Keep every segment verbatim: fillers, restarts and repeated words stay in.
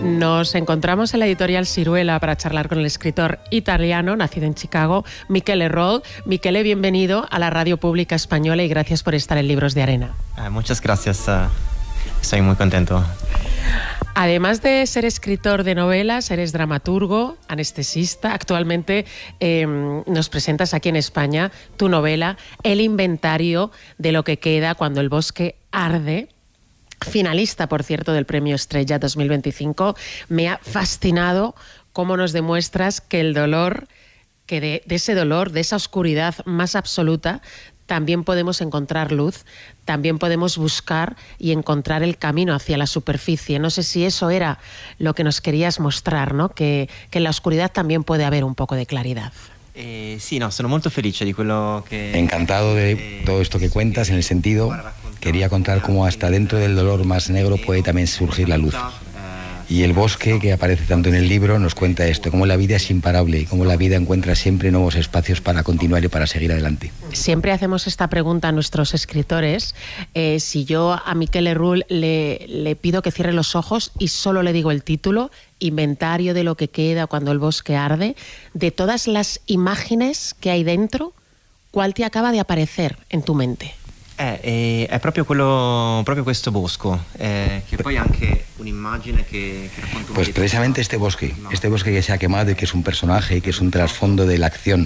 Nos encontramos en la editorial Siruela para charlar con el escritor italiano, nacido en Chicago, Michele Rold. Michele, bienvenido a la Radio Pública Española y gracias por estar en Libros de Arena. Eh, muchas gracias, uh, estoy muy contento. Además de ser escritor de novelas, eres dramaturgo, anestesista. Actualmente eh, nos presentas aquí en España tu novela El inventario de lo que queda cuando el bosque arde. Finalista, por cierto, del Premio Estrella dos mil veinticinco. Me ha fascinado cómo nos demuestras que el dolor, que de, de ese dolor, de esa oscuridad más absoluta, también podemos encontrar luz, también podemos buscar y encontrar el camino hacia la superficie. No sé si eso era lo que nos querías mostrar, ¿no? Que, que en la oscuridad también puede haber un poco de claridad. Eh, sí, no, sono molto felice di quello que... Encantado de todo esto que cuentas, en el sentido, quería contar cómo hasta dentro del dolor más negro puede también surgir la luz. Y el bosque, que aparece tanto en el libro, nos cuenta esto, cómo la vida es imparable y cómo la vida encuentra siempre nuevos espacios para continuar y para seguir adelante. Siempre hacemos esta pregunta a nuestros escritores. Eh, si yo a Michele Rold le, le pido que cierre los ojos y solo le digo el título, Inventario de lo que queda cuando el bosque arde, de todas las imágenes que hay dentro, ¿cuál te acaba de aparecer en tu mente? Eh, eh, è proprio quello, proprio questo bosco, eh, che poi anche un'immagine che, che racconta un Pues precisamente este bosque, este bosque que se ha quemado y que es un personaje, que es un trasfondo de la acción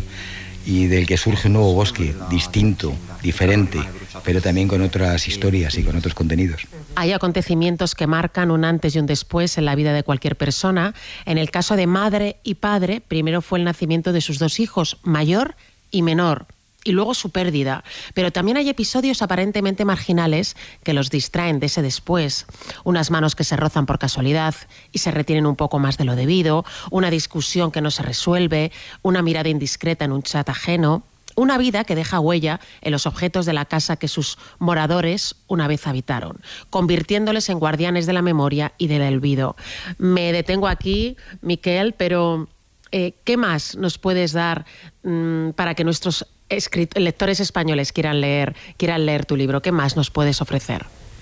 y del que surge un nuevo bosque, distinto, diferente, pero también con otras historias y con otros contenidos. Hay acontecimientos que marcan un antes y un después en la vida de cualquier persona. En el caso de madre y padre, primero fue el nacimiento de sus dos hijos, mayor y menor, y luego su pérdida. Pero también hay episodios aparentemente marginales que los distraen de ese después. Unas manos que se rozan por casualidad y se retienen un poco más de lo debido, una discusión que no se resuelve, una mirada indiscreta en un chat ajeno, una vida que deja huella en los objetos de la casa que sus moradores una vez habitaron, convirtiéndoles en guardianes de la memoria y del olvido. Me detengo aquí, Miquel, pero eh, ¿qué más nos puedes dar mmm, para que nuestros lectores españoles quieran leer, quieran leer tu libro? ¿Qué más nos puedes ofrecer?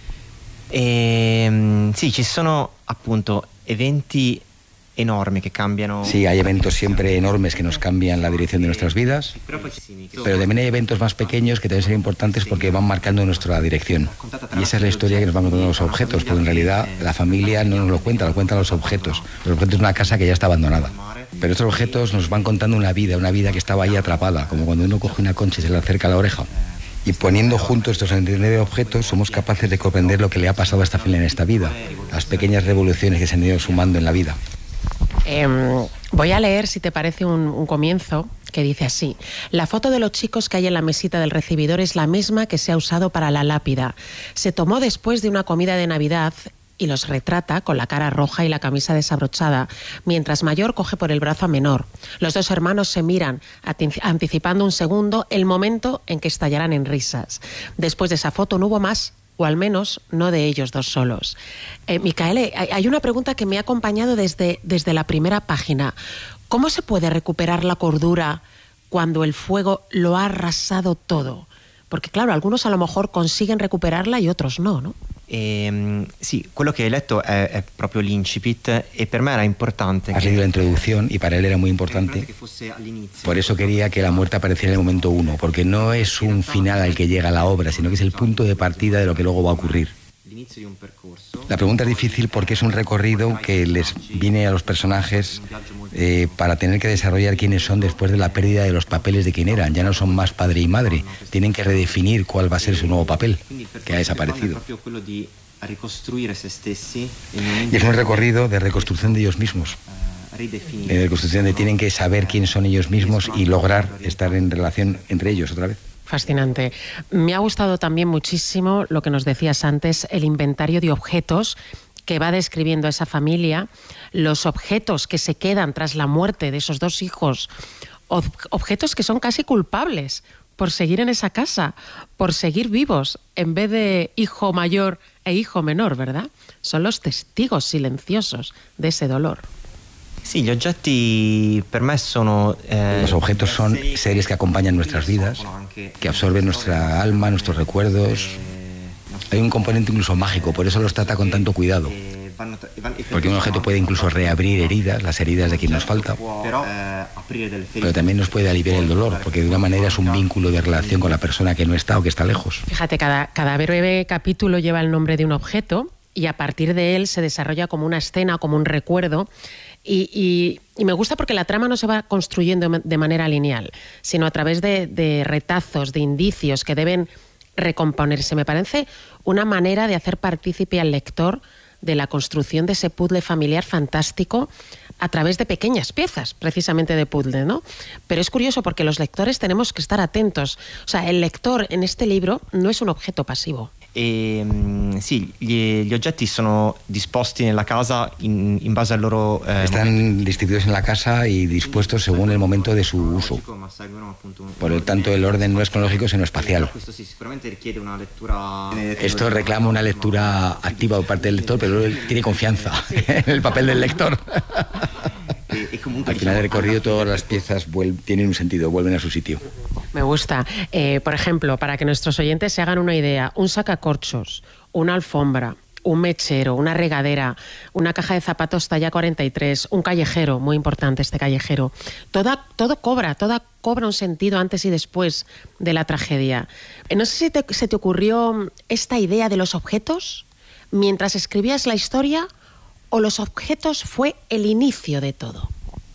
Eh, sí, ci sono appunto eventi enormi que cambiano. Sí, hay eventos siempre enormes que nos cambian la dirección de nuestras vidas, pero también hay eventos más pequeños que también son importantes porque van marcando nuestra dirección. Y esa es la historia que nos van contando los objetos, porque en realidad la familia no nos lo cuenta, lo cuentan los objetos. Los objetos de una casa que ya está abandonada. Pero estos objetos nos van contando una vida, una vida que estaba ahí atrapada, como cuando uno coge una concha y se le acerca a la oreja. Y poniendo juntos estos nueve objetos somos capaces de comprender lo que le ha pasado a esta familia en esta vida, las pequeñas revoluciones que se han ido sumando en la vida. Eh, voy a leer, si te parece, un, un comienzo que dice así: la foto de los chicos que hay en la mesita del recibidor es la misma que se ha usado para la lápida. Se tomó después de una comida de Navidad y los retrata con la cara roja y la camisa desabrochada, mientras mayor coge por el brazo a menor. Los dos hermanos se miran, anticipando un segundo el momento en que estallarán en risas. Después de esa foto no hubo más, o al menos no de ellos dos solos. Eh, Michele, hay una pregunta que me ha acompañado desde, desde la primera página. ¿Cómo se puede recuperar la cordura cuando el fuego lo ha arrasado todo? Porque claro, algunos a lo mejor consiguen recuperarla y otros no, ¿no? Eh, sì, quello che hai letto è, è proprio l'incipit e per me era importante. Has leído la introducción y para él era muy importante. Por eso quería que la muerte apareciera en el momento uno, porque no es un final al que llega la obra, sino que es el punto de partida de lo que luego va a ocurrir. La pregunta es difícil porque es un recorrido que les viene a los personajes eh, para tener que desarrollar quiénes son después de la pérdida de los papeles de quién eran. Ya no son más padre y madre, tienen que redefinir cuál va a ser su nuevo papel, que ha desaparecido. Y es un recorrido de reconstrucción de ellos mismos, de reconstrucción de tienen que saber quién son ellos mismos y lograr estar en relación entre ellos otra vez. Fascinante. Me ha gustado también muchísimo lo que nos decías antes, el inventario de objetos que va describiendo esa familia, los objetos que se quedan tras la muerte de esos dos hijos, ob- objetos que son casi culpables por seguir en esa casa, por seguir vivos, en vez de hijo mayor e hijo menor, ¿verdad? Son los testigos silenciosos de ese dolor. Sí, gli oggetti per me sono... Eh, Los objetos son seres que acompañan nuestras vidas, que absorben nuestra alma, nuestros recuerdos. Hay un componente incluso mágico, por eso los trata con tanto cuidado. Porque un objeto puede incluso reabrir heridas, las heridas de quien nos falta, pero también nos puede aliviar el dolor, porque de una manera es un vínculo de relación con la persona que no está o que está lejos. Fíjate, cada, cada breve capítulo lleva el nombre de un objeto y a partir de él se desarrolla como una escena, como un recuerdo. Y, y, y me gusta porque la trama no se va construyendo de manera lineal, sino a través de, de retazos, de indicios que deben recomponerse. Me parece una manera de hacer partícipe al lector de la construcción de ese puzzle familiar fantástico a través de pequeñas piezas, precisamente de puzzle, ¿no? Pero es curioso porque los lectores tenemos que estar atentos. O sea, el lector en este libro no es un objeto pasivo. E, sì, gli, gli oggetti sono disposti nella casa in, in base al loro eh, están momento. distribuidos en la casa y dispuestos según el momento de su uso. Por lo tanto, el orden no es cronológico sino espacial. Esto reclama una lectura activa por parte del lector, pero él tiene confianza en el papel del lector. Al final del recorrido todas las piezas tienen un sentido, vuelven a su sitio. Me gusta. Eh, por ejemplo, para que nuestros oyentes se hagan una idea, un sacacorchos, una alfombra, un mechero, una regadera, una caja de zapatos talla cuarenta y tres, un callejero, muy importante este callejero. Toda, todo cobra, todo cobra un sentido antes y después de la tragedia. No sé si te, se te ocurrió esta idea de los objetos mientras escribías la historia o los objetos fue el inicio de todo.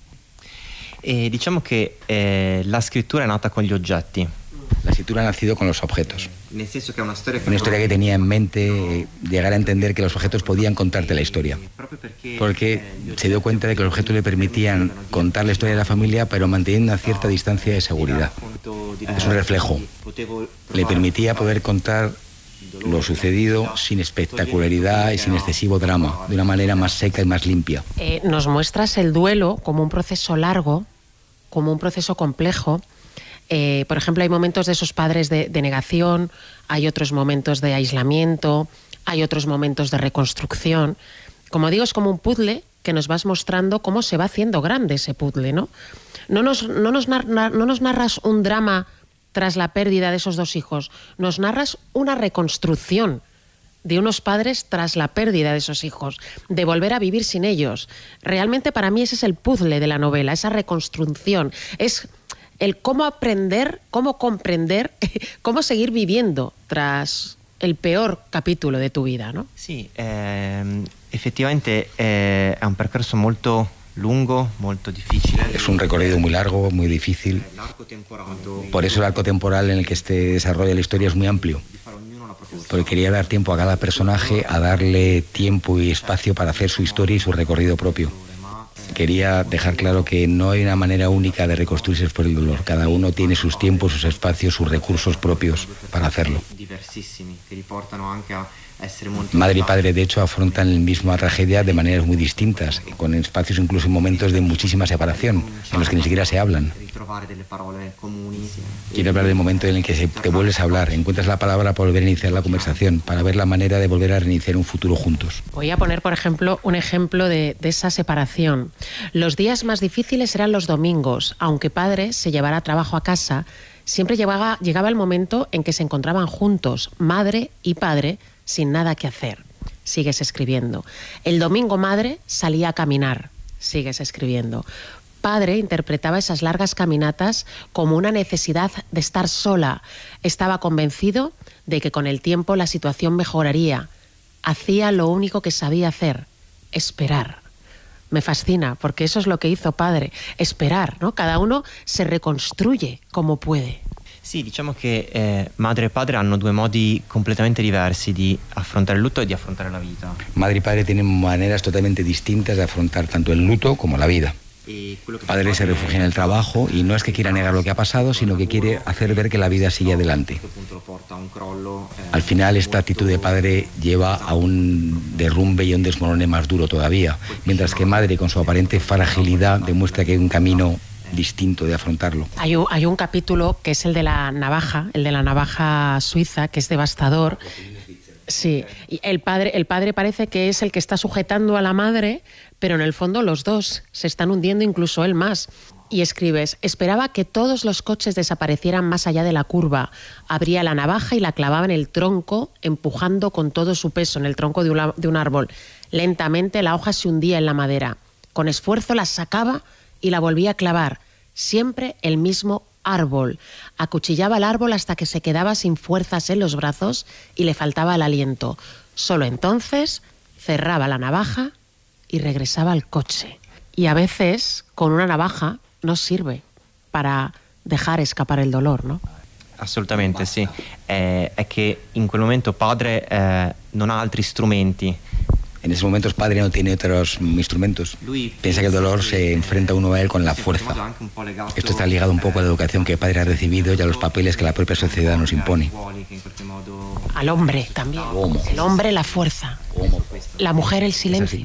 E diciamo che eh, la scrittura è nata con gli oggetti. La escritura ha nacido con los objetos. Una historia que tenía en mente llegar a entender que los objetos podían contarte la historia. Porque se dio cuenta de que los objetos le permitían contar la historia de la familia, pero manteniendo una cierta distancia de seguridad. Es un reflejo. Le permitía poder contar lo sucedido sin espectacularidad y sin excesivo drama, de una manera más seca y más limpia. Eh, nos muestras el duelo como un proceso largo, como un proceso complejo. Eh, por ejemplo, hay momentos de esos padres de, de negación, hay otros momentos de aislamiento, hay otros momentos de reconstrucción. Como digo, es como un puzzle que nos vas mostrando cómo se va haciendo grande ese puzzle, ¿no? No nos, no nos, nar, no nos narras un drama tras la pérdida de esos dos hijos, nos narras una reconstrucción de unos padres tras la pérdida de esos hijos, de volver a vivir sin ellos. Realmente para mí ese es el puzzle de la novela, esa reconstrucción, es el cómo aprender, cómo comprender, cómo seguir viviendo tras el peor capítulo de tu vida, ¿no? Sì, eh, effettivamente eh, è un percorso molto lungo, molto difficile. Es un recorrido muy largo, muy difícil. Por eso el arco temporal en el que se desarrolla la historia es muy amplio. Porque quería dar tiempo a cada personaje a darle tiempo y espacio para hacer su historia y su recorrido propio. Quería dejar claro que no hay una manera única de reconstruirse por el dolor. Cada uno tiene sus tiempos, sus espacios, sus recursos propios para hacerlo. Madre y padre, de hecho, afrontan la misma tragedia de maneras muy distintas, con espacios incluso en momentos de muchísima separación, en los que ni siquiera se hablan. Quiero hablar del momento en el que te vuelves a hablar, encuentras la palabra para volver a iniciar la conversación, para ver la manera de volver a reiniciar un futuro juntos. Voy a poner, por ejemplo, un ejemplo de, de esa separación. Los días más difíciles eran los domingos. Aunque padre se llevara trabajo a casa, siempre llegaba, llegaba el momento en que se encontraban juntos, madre y padre, sin nada que hacer. Sigues escribiendo. El domingo madre salía a caminar. Sigues escribiendo. Padre interpretaba esas largas caminatas como una necesidad de estar sola. Estaba convencido de que con el tiempo la situación mejoraría. Hacía lo único que sabía hacer, esperar. Me fascina, porque eso es lo que hizo padre, esperar, ¿no? Cada uno se reconstruye como puede. Sì, diciamo che eh, madre e padre hanno due modi completamente diversi di affrontare il lutto e di affrontare la vita. Madre y padre tienen maneras totalmente distintas de afrontar tanto el luto como la vida. Padre se refugia en el trabajo y no es que quiera negar lo que ha pasado, sino que quiere hacer ver que la vida sigue adelante. Al final, esta actitud de padre lleva a un derrumbe y a un desmorone más duro todavía, mientras que madre, con su aparente fragilidad, demuestra que hay un camino distinto de afrontarlo. Hay un, hay un capítulo que es el de la navaja, el de la navaja suiza, que es devastador. Sí, y el padre, el padre parece que es el que está sujetando a la madre, pero en el fondo los dos se están hundiendo, incluso él más. Y escribes, esperaba que todos los coches desaparecieran más allá de la curva. Abría la navaja y la clavaba en el tronco, empujando con todo su peso en el tronco de un, de un árbol. Lentamente la hoja se hundía en la madera. Con esfuerzo la sacaba y la volvía a clavar. Siempre el mismo árbol. Acuchillaba el árbol hasta que se quedaba sin fuerzas en los brazos y le faltaba el aliento. Solo entonces cerraba la navaja y regresaba al coche. Y a veces, con una navaja, no sirve para dejar escapar el dolor, ¿no? Assolutamente, sì. Eh, è che in quel momento padre eh, non ha altri strumenti. En esos momentos padre no tiene otros instrumentos. Piensa que el dolor se enfrenta uno a él con la fuerza. Esto está ligado un poco a la educación que el padre ha recibido y a los papeles que la propia sociedad nos impone. Al hombre también. El hombre la fuerza. La mujer el silencio.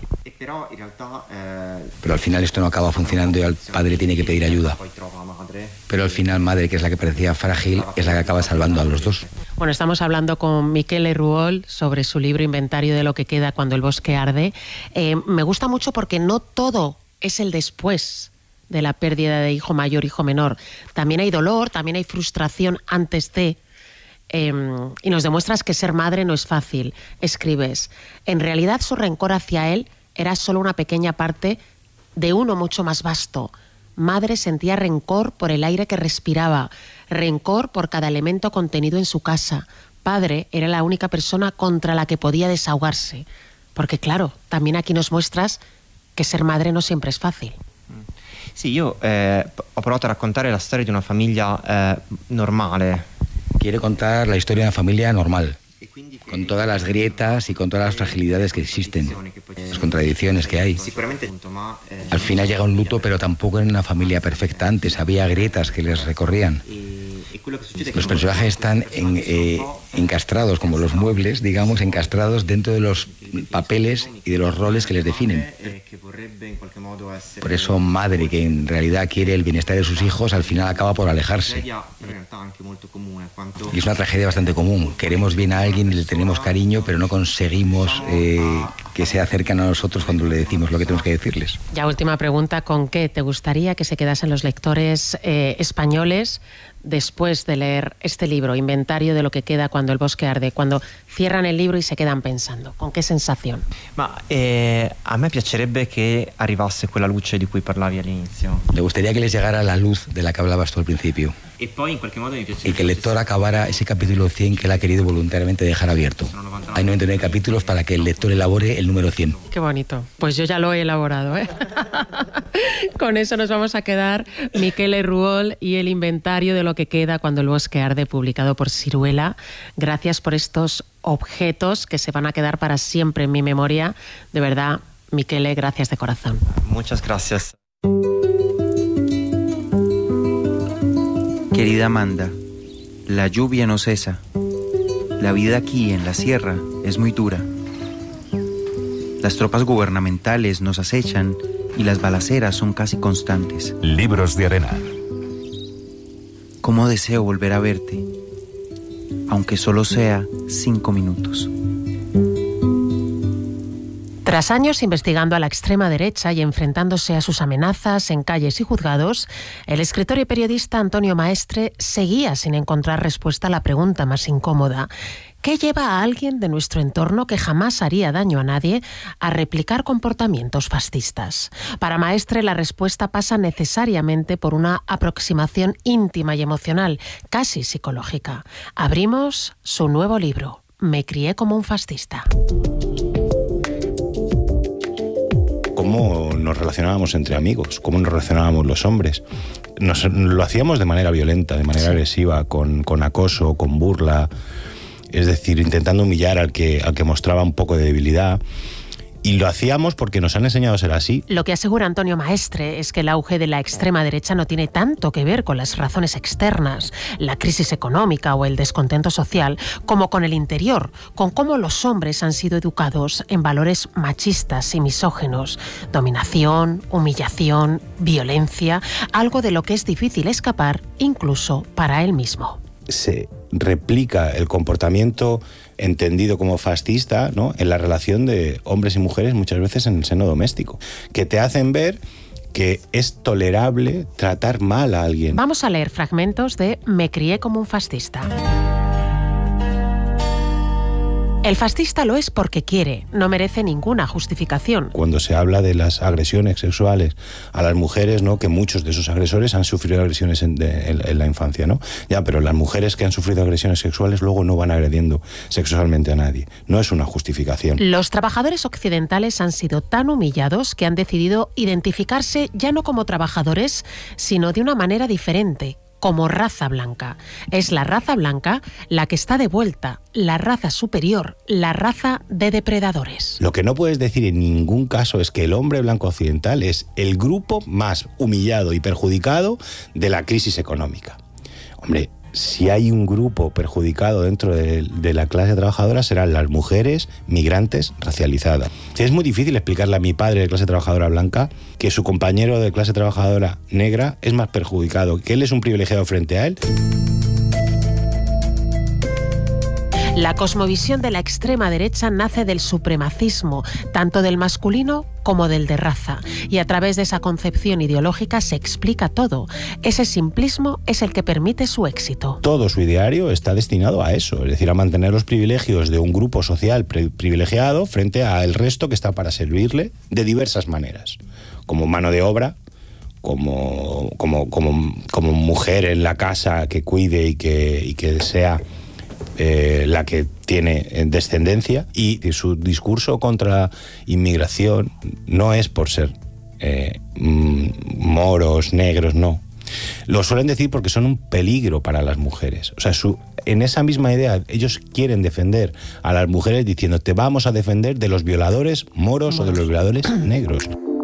Pero al final esto no acaba funcionando y el padre tiene que pedir ayuda. Pero al final madre, que es la que parecía frágil, es la que acaba salvando a los dos. Bueno, estamos hablando con Michele Ruol sobre su libro Inventario de lo que queda cuando el bosque arde. Eh, me gusta mucho porque no todo es el después de la pérdida de hijo mayor, hijo menor. También hay dolor, también hay frustración antes de... Eh, y nos demuestras que ser madre no es fácil. Escribes, en realidad su rencor hacia él era solo una pequeña parte de uno mucho más vasto. Madre sentía rencor por el aire que respiraba, rencor por cada elemento contenido en su casa. Padre era la única persona contra la que podía desahogarse. Porque claro, también aquí nos muestras que ser madre no siempre es fácil. Sì, io eh, ho provato a raccontare la storia di una famiglia eh, normale. Quiere contar la historia de una familia normal, con todas las grietas y con todas las fragilidades que existen, las contradicciones que hay. Al final llega un luto, pero tampoco en una familia perfecta. Antes había grietas que les recorrían. Los personajes están en, eh, encastrados, como los muebles, digamos, encastrados dentro de los papeles y de los roles que les definen. Por eso madre, que en realidad quiere el bienestar de sus hijos, al final acaba por alejarse. Y es una tragedia bastante común. Queremos bien a alguien y le tenemos cariño, pero no conseguimos eh, que se acerquen a nosotros cuando le decimos lo que tenemos que decirles. Ya última pregunta, ¿con qué te gustaría que se quedasen los lectores eh, españoles después de leer este libro, Inventario de lo que queda cuando el bosque arde, cuando cierran el libro y se quedan pensando? ¿Con qué sensación? Ma eh, a me piacerebbe che arrivasse quella luce di cui parlavi all'inizio. Le gustaría que les llegara la luz de la que hablabas tú al principio. E poi in qualche modo mi piacerebbe Y que el lector acabara ese capítulo cien que él ha querido voluntariamente dejar abierto. Hay noventa y nueve capítulos para que el lector elabore el número cien. Qué bonito. Pues yo ya lo he elaborado, ¿eh? Con eso nos vamos a quedar. Michele Ruol y el Inventario de lo que queda cuando el bosque arde, publicado por Siruela. Gracias por estos objetos que se van a quedar para siempre en mi memoria. De verdad, Michele, gracias de corazón. Muchas gracias. Querida Amanda, la lluvia no cesa. La vida aquí en la sierra es muy dura. Las tropas gubernamentales nos acechan y las balaceras son casi constantes. Libros de arena. Cómo deseo volver a verte, aunque solo sea cinco minutos. Tras años investigando a la extrema derecha y enfrentándose a sus amenazas en calles y juzgados, el escritor y periodista Antonio Maestre seguía sin encontrar respuesta a la pregunta más incómoda: ¿qué lleva a alguien de nuestro entorno que jamás haría daño a nadie a replicar comportamientos fascistas? Para Maestre, la respuesta pasa necesariamente por una aproximación íntima y emocional, casi psicológica. Abrimos su nuevo libro, Me crié como un fascista. Cómo nos relacionábamos entre amigos, cómo nos relacionábamos los hombres. Nos, lo hacíamos de manera violenta, de manera sí. agresiva, con, con acoso, con burla, es decir, intentando humillar al que, al que mostraba un poco de debilidad. Y lo hacíamos porque nos han enseñado a ser así. Lo que asegura Antonio Maestre es que el auge de la extrema derecha no tiene tanto que ver con las razones externas, la crisis económica o el descontento social, como con el interior, con cómo los hombres han sido educados en valores machistas y misógenos, dominación, humillación, violencia, algo de lo que es difícil escapar incluso para él mismo. Se replica el comportamiento entendido como fascista, ¿no?, en la relación de hombres y mujeres, muchas veces en el seno doméstico, que te hacen ver que es tolerable tratar mal a alguien. Vamos a leer fragmentos de Me crié como un fascista. El fascista lo es porque quiere, no merece ninguna justificación. Cuando se habla de las agresiones sexuales a las mujeres, ¿no?, que muchos de esos agresores han sufrido agresiones en, de, en, en la infancia, ¿no? Ya, pero las mujeres que han sufrido agresiones sexuales luego no van agrediendo sexualmente a nadie. No es una justificación. Los trabajadores occidentales han sido tan humillados que han decidido identificarse ya no como trabajadores, sino de una manera diferente, como raza blanca. Es la raza blanca la que está de vuelta, la raza superior, la raza de depredadores. Lo que no puedes decir en ningún caso es que el hombre blanco occidental es el grupo más humillado y perjudicado de la crisis económica. Hombre, si hay un grupo perjudicado dentro de, de la clase trabajadora, serán las mujeres migrantes racializadas. Es muy difícil explicarle a mi padre de clase trabajadora blanca que su compañero de clase trabajadora negra es más perjudicado, que él es un privilegiado frente a él. La cosmovisión de la extrema derecha nace del supremacismo, tanto del masculino como del de raza, y a través de esa concepción ideológica se explica todo. Ese simplismo es el que permite su éxito. Todo su ideario está destinado a eso, es decir, a mantener los privilegios de un grupo social privilegiado frente al resto que está para servirle de diversas maneras, como mano de obra, como, como, como, como mujer en la casa que cuide y que, y que sea Eh, la que tiene descendencia, y su discurso contra la inmigración no es por ser eh, moros, negros, no. Lo suelen decir porque son un peligro para las mujeres. O sea, su, en esa misma idea, ellos quieren defender a las mujeres diciendo: te vamos a defender de los violadores moros, moros. o de los violadores negros.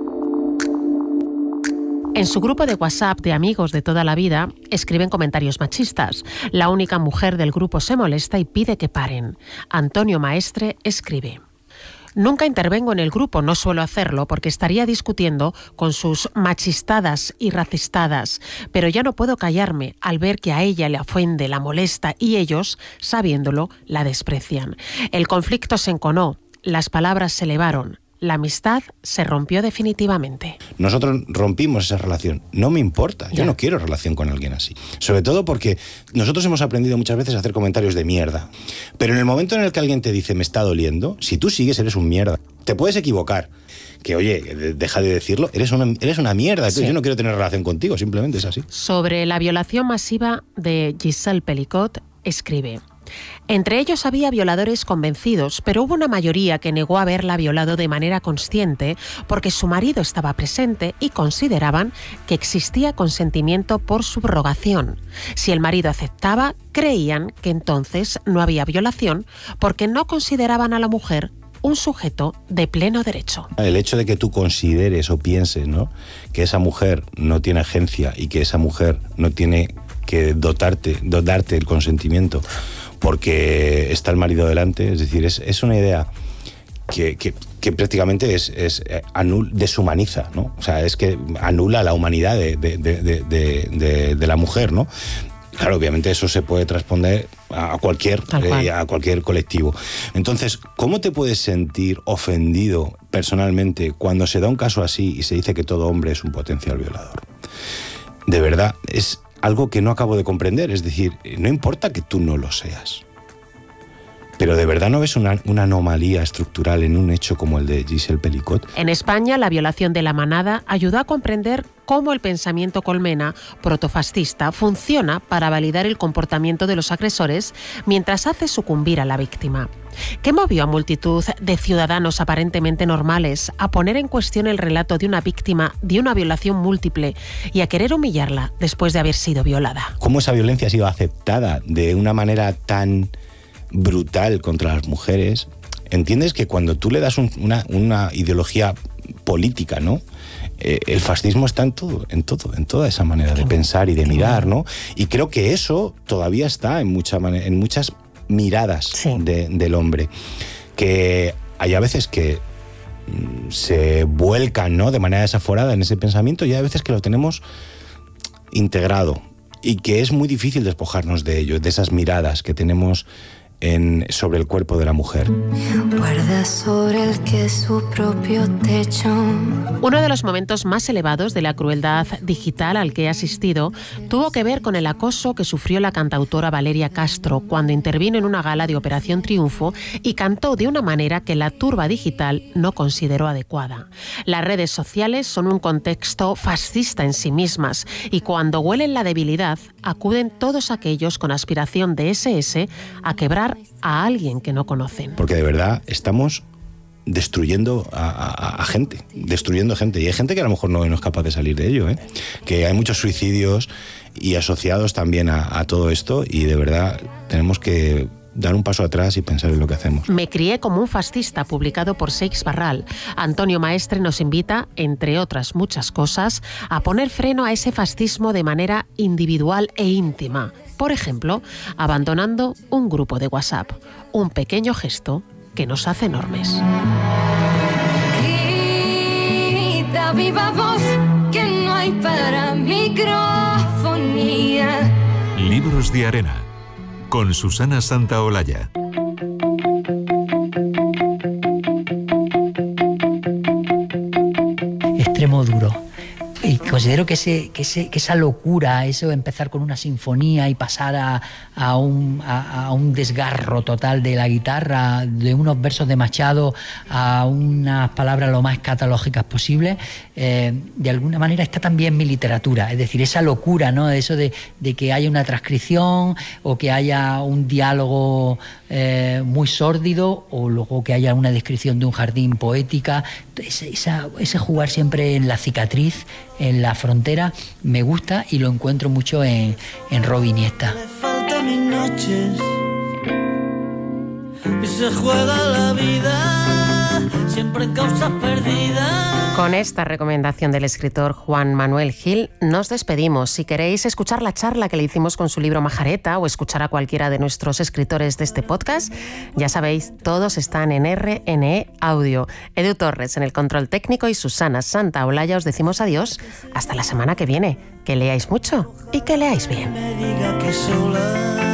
En su grupo de WhatsApp de amigos de toda la vida escriben comentarios machistas. La única mujer del grupo se molesta y pide que paren. Antonio Maestre escribe: nunca intervengo en el grupo, no suelo hacerlo porque estaría discutiendo con sus machistadas y racistadas, pero ya no puedo callarme al ver que a ella le ofende, la molesta y ellos, sabiéndolo, la desprecian. El conflicto se enconó, las palabras se elevaron. La amistad se rompió definitivamente. Nosotros rompimos esa relación. No me importa, yo ya. no quiero relación con alguien así. Sobre todo porque nosotros hemos aprendido muchas veces a hacer comentarios de mierda. Pero en el momento en el que alguien te dice me está doliendo, si tú sigues eres un mierda. Te puedes equivocar. Que oye, deja de decirlo, eres una, eres una mierda. Sí. Yo no quiero tener relación contigo, simplemente es así. Sobre la violación masiva de Giselle Pelicot, escribe: entre ellos había violadores convencidos, pero hubo una mayoría que negó haberla violado de manera consciente porque su marido estaba presente y consideraban que existía consentimiento por subrogación. Si el marido aceptaba, creían que entonces no había violación porque no consideraban a la mujer un sujeto de pleno derecho. El hecho de que tú consideres o pienses, ¿no?, que esa mujer no tiene agencia y que esa mujer no tiene que dotarte, dotarte el consentimiento porque está el marido delante, es decir, es, es una idea que, que, que prácticamente es, es anul, deshumaniza, ¿no? O sea, es que anula la humanidad de, de, de, de, de, de la mujer, ¿no? Claro, obviamente eso se puede trasponer a cualquier, eh, a cualquier colectivo. Entonces, ¿cómo te puedes sentir ofendido personalmente cuando se da un caso así y se dice que todo hombre es un potencial violador? De verdad, es algo que no acabo de comprender. Es decir, no importa que tú no lo seas, pero ¿de verdad no ves una, una anomalía estructural en un hecho como el de Giselle Pelicot? En España, la violación de la manada ayudó a comprender cómo el pensamiento colmena protofascista funciona para validar el comportamiento de los agresores mientras hace sucumbir a la víctima. ¿Qué movió a multitud de ciudadanos aparentemente normales a poner en cuestión el relato de una víctima de una violación múltiple y a querer humillarla después de haber sido violada? ¿Cómo esa violencia ha sido aceptada de una manera tan brutal contra las mujeres? ¿Entiendes que cuando tú le das un, una, una ideología política, ¿no? Eh, el fascismo está en todo, en todo, en toda esa manera de pensar y de mirar, ¿no? Y creo que eso todavía está en, mucha man- en muchas miradas sí. de, del hombre, que hay a veces que se vuelcan, ¿no?, de manera desaforada en ese pensamiento, y hay veces que lo tenemos integrado y que es muy difícil despojarnos de ello, de esas miradas que tenemos en, sobre el cuerpo de la mujer. Guarda sobre el que su propio techo. Uno de los momentos más elevados de la crueldad digital al que he asistido tuvo que ver con el acoso que sufrió la cantautora Valeria Castro cuando intervino en una gala de Operación Triunfo y cantó de una manera que la turba digital no consideró adecuada. Las redes sociales son un contexto fascista en sí mismas y cuando huelen la debilidad acuden todos aquellos con aspiración de ese ese a quebrar a alguien que no conocen. Porque de verdad estamos destruyendo a, a, a gente, destruyendo gente. Y hay gente que a lo mejor no, no es capaz de salir de ello, ¿eh? Que hay muchos suicidios y asociados también a, a todo esto y de verdad tenemos que dar un paso atrás y pensar en lo que hacemos. Me crié como un fascista, publicado por Seix Barral. Antonio Maestre nos invita, entre otras muchas cosas, a poner freno a ese fascismo de manera individual e íntima. Por ejemplo, abandonando un grupo de WhatsApp. Un pequeño gesto que nos hace enormes. Grita viva voz que no hay para microfonía. Libros de arena con Susana Santaolalla. Extremo duro. Y considero que, ese, que, ese, que esa locura, eso de empezar con una sinfonía y pasar a, a, un, a, a un desgarro total de la guitarra, de unos versos de Machado a unas palabras lo más escatológicas posible, eh, de alguna manera está también mi literatura. Es decir, esa locura, ¿no? Eso de, de que haya una transcripción o que haya un diálogo eh, muy sórdido o luego que haya una descripción de un jardín poética. Ese, esa, ese jugar siempre en la cicatriz, en la frontera, me gusta y lo encuentro mucho en, en Robin Iniesta. Me faltan mis noches y se juega la vida siempre en causas perdidas. Con esta recomendación del escritor Juan Manuel Gil nos despedimos. Si queréis escuchar la charla que le hicimos con su libro Majareta o escuchar a cualquiera de nuestros escritores de este podcast, ya sabéis, todos están en R N E Audio. Edu Torres en el control técnico y Susana Santaolalla os decimos adiós hasta la semana que viene. Que leáis mucho y que leáis bien. Me diga que sola